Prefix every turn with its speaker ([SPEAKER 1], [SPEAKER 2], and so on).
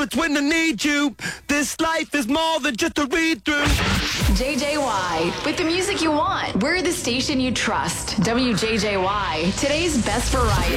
[SPEAKER 1] it's when I need you. This life is more than just a read-through.
[SPEAKER 2] JJY, with the music you want. We're the station you trust. WJJY, today's best variety.